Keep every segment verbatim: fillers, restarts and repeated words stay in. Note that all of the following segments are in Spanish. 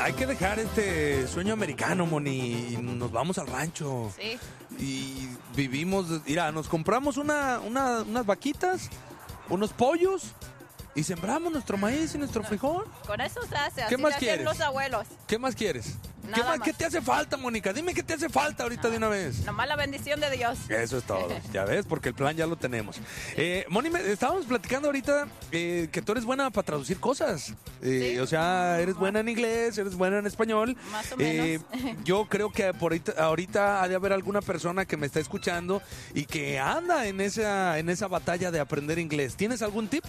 hay que dejar este sueño americano, Moni, y nos vamos al rancho. Sí. Y vivimos, mira, nos compramos una, una, unas vaquitas, unos pollos, y sembramos nuestro maíz y nuestro frijol. Con eso se hace, ¿Qué así más le hacían quieres? los abuelos. ¿Qué más quieres? Nada ¿Qué, más, más. ¿Qué te hace falta, Mónica? Dime qué te hace falta ahorita de una vez. Nomás la bendición de Dios. Eso es todo, ya ves, porque el plan ya lo tenemos. Eh, Moni, me- estábamos platicando ahorita eh, que tú eres buena para traducir cosas. Eh, Sí. O sea, eres buena en inglés, eres buena en español. Más o Eh, menos. yo creo que por ahorita, ahorita ha de haber alguna persona que me está escuchando y que anda en esa, en esa batalla de aprender inglés. ¿Tienes algún tip?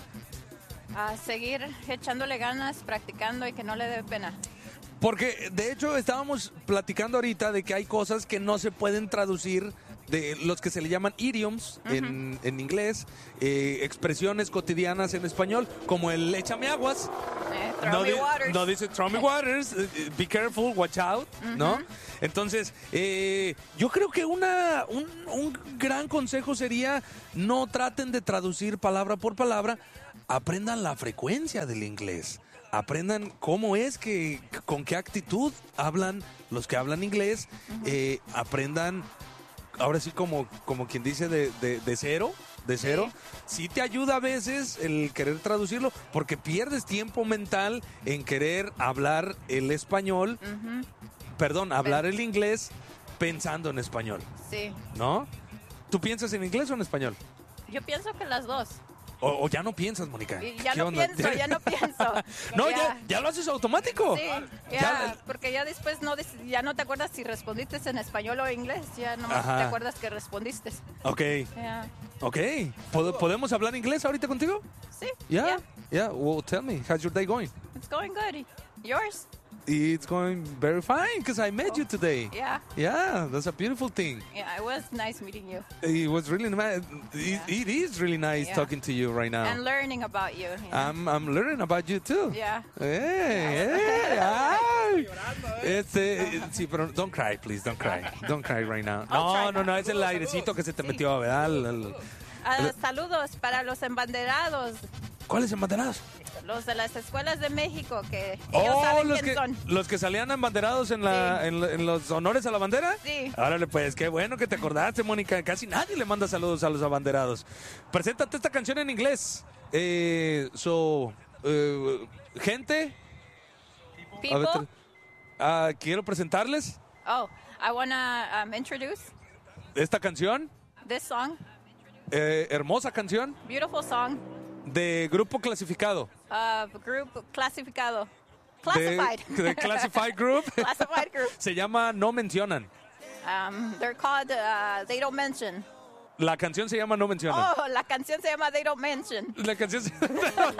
A seguir echándole ganas, practicando y que no le dé pena. Porque de hecho estábamos platicando ahorita de que hay cosas que no se pueden traducir, de los que se le llaman idioms en, en inglés, eh, expresiones cotidianas en español, como el échame aguas. Eh, throw No, me di- waters. no dice throw me waters, eh, eh, be careful, watch out, ¿no? Entonces, eh, yo creo que una, un, un gran consejo sería no traten de traducir palabra por palabra, aprendan la frecuencia del inglés. Aprendan cómo es que, con qué actitud hablan los que hablan inglés. eh, aprendan, ahora sí como, como quien dice, de, de, de cero, de cero. Sí te ayuda a veces el querer traducirlo, porque pierdes tiempo mental en querer hablar el español, Ujú, perdón, hablar el inglés pensando en español, sí. ¿no? ¿Tú piensas en inglés o en español? Yo pienso que las dos. O, o ya no piensas, Mónica. Y ya ¿Qué no onda? pienso, ya no pienso. No, Ya. ya, ya lo haces automático. Sí, Ya ya, la- porque ya después no des- ya no te acuerdas si respondiste en español o inglés, ya nomás Ajá. te acuerdas que respondiste. Ok, Ya. ok. ¿Pod- ¿Podemos hablar inglés ahorita contigo? Sí, Yeah, yeah, yeah. Well, tell me, how's your day going? it's going good. Yours? It's going very fine because I met you today. Yeah, Yeah, that's a beautiful thing. yeah, it was nice meeting you It was really nice. It, Yeah. it is really nice Yeah. talking to you right now. and learning about you. Yeah. I'm I'm learning about you too. Yeah. Hey, hey, ay. Este, sí, pero don't cry, please, don't cry. Don't cry right now. I'll No, try no, no, not. es el airecito que se te Sí. metió, ¿verdad? El- el- Ah, saludos para los embanderados, ¿Cuáles embanderados? los de las escuelas de México, que ellos Oh, saben los quién que, son. los que salían embanderados en, la, Sí. en, en los honores a la bandera. Sí. Órale, pues, qué bueno que te acordaste, Mónica. Casi nadie le manda saludos a los abanderados. Preséntate esta canción en inglés. Eh, so, eh, gente, a ver, People, tra- ah, quiero presentarles oh, I wanna um, introduce esta canción, this song, eh, hermosa canción beautiful song, de Grupo Clasificado. uh, group clasificado, De, classified, de Classified Group. classified group. Se llama No Mencionan. Um, they're called uh, They Don't Mention. La canción se llama No Mencionan. Oh, la canción se llama They Don't Mention. La canción se...